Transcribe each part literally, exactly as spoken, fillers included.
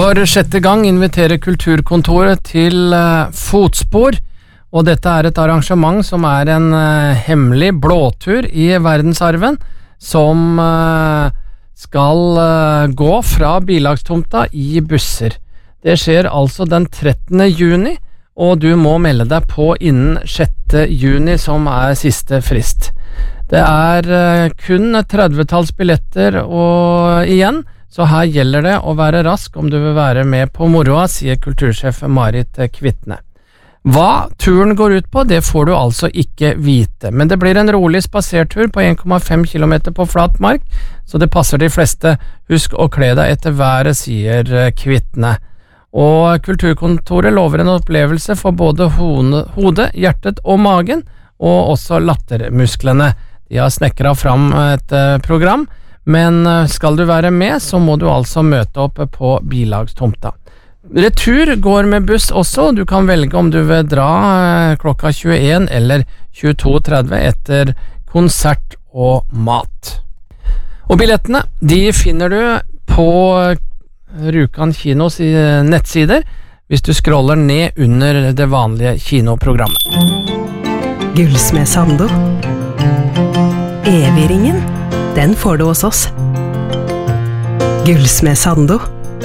For sjette gang inviterer Kulturkontoret til uh, Fotspor, og dette er et arrangement som er en uh, hemmelig blåtur i verdensarven, som uh, skal uh, gå fra bilagstomta i busser. Det skjer altså den trettende juni, og du må melde deg på innen sjette juni, som er siste frist. Det er uh, kun trettitalls billetter og igjen, så her gjelder det å være rask om du vil være med på moroa, sier kultursjef Marit Kvitne. Hva turen går ut på, det får du altså ikke vite, men det blir en rolig spasertur på en komma fem kilometer på flat mark, så det passer de fleste. Husk å kle deg etter været, sier Kvitne. Og Kulturkontoret lover en opplevelse for både hodet, hjertet og magen, og også lattermusklene. De har snekret fram et program, men skal du være med, så må du altså møte opp på bilagstomta. Retur går med buss også, du kan velge om du vil dra klokka tjueen eller tjueto tretti etter konsert og mat. Og billettene, de finner du på Rjukan kinos nettsider, hvis du scroller ned under det vanlige kinoprogrammet. Gullsmed Sando. Evigringen, den får du hos oss. Gullsmed Sando.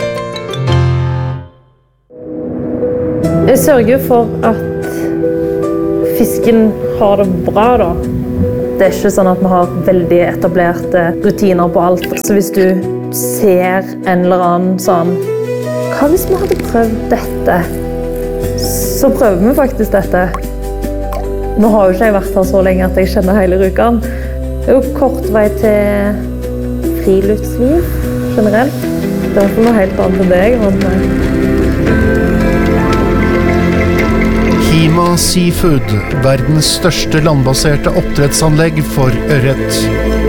Jeg sørger for at fisken har det bra da. Det er ikke sånn at vi har veldig etablerte rutiner på alt. Så hvis du ser en eller annen sånn, hva hvis vi hadde prøvd dette? Så prøver vi faktisk dette. Nå har jo ikke jeg vært her så lenge at jeg kjenner hele Rjukan. Det er jo kort vei til friluftsliv generelt. Det er noe helt annet enn det jeg vant med. Hima Seafood, verdens største landbaserte oppdrettsanlegg for ørret.